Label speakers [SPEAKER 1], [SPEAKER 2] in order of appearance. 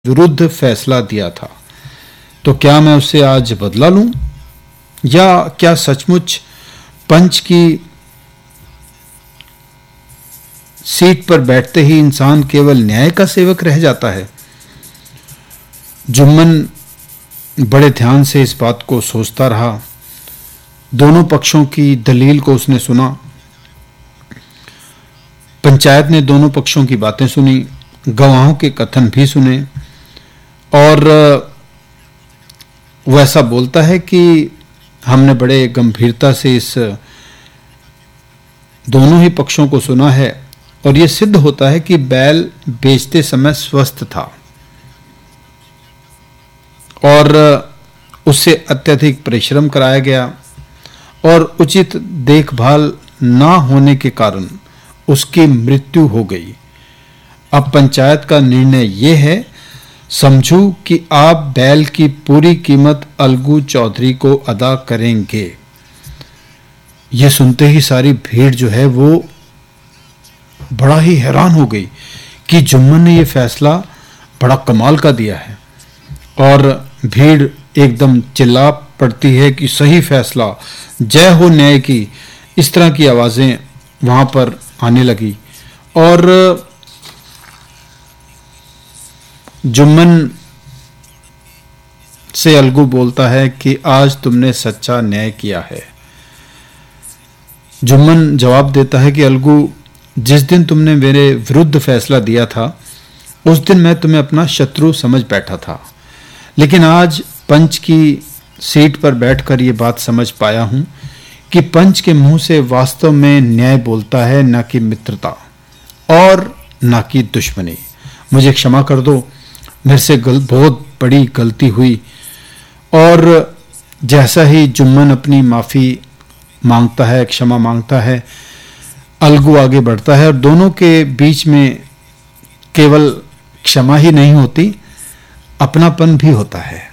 [SPEAKER 1] विरुद्ध फैसला दिया था, तो क्या मैं उससे आज बदला लूं? या क्या सचमुच पंच की सीट पर बैठते ही इंसान केवल न्याय का सेवक रह जाता है? जुम्मन बड़े ध्यान से इस बात को सोचता रहा। दोनों पक्षों की दलील को उसने सुना। पंचायत ने दोनों पक्षों की बातें सुनी, गवाहों के कथन भी सुने, और वो ऐसा बोलता है कि हमने बड़े गंभीरता से इस दोनों ही पक्षों को सुना है, और यह सिद्ध होता है कि बैल बेचते समय स्वस्थ था और उससे अत्यधिक परिश्रम कराया गया, और उचित देखभाल ना होने के कारण उसकी मृत्यु हो गई। अब पंचायत का निर्णय यह है, समझू कि आप बैल की पूरी कीमत अलगू चौधरी को अदा करेंगे। यह सुनते ही सारी भीड़ जो है वो बड़ा ही हैरान हो गई कि जुम्मन ने यह फैसला बड़ा कमाल का दिया है, और भीड़ एकदम चिल्ला पड़ती है कि सही फैसला, जय हो न्याय की। इस तरह की आवाजें वहां पर आने लगी, और जुम्मन से अलगू बोलता है कि आज तुमने सच्चा न्याय किया है। जुम्मन जवाब देता है कि अलगू, जिस दिन तुमने मेरे विरुद्ध फैसला दिया था उस दिन मैं तुम्हें अपना शत्रु समझ बैठा था, लेकिन आज पंच की सीट पर बैठकर ये बात समझ पाया हूं कि पंच के मुंह से वास्तव में न्याय बोलता है, न कि मित्रता और न कि दुश्मनी। मुझे क्षमा कर दो, मेरे से बहुत बड़ी गलती हुई। और जैसा ही जुम्मन अपनी माफी मांगता है, क्षमा मांगता है, अलगू आगे बढ़ता है, और दोनों के बीच में केवल क्षमा ही नहीं होती, अपनापन भी होता है।